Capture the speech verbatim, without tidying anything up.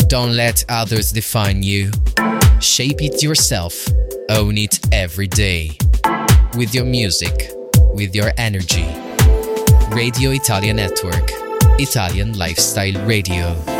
Don't let others define you. Shape it yourself. Own it every day. With your music, with your energy. Radio Italia Network. Italian Lifestyle Radio.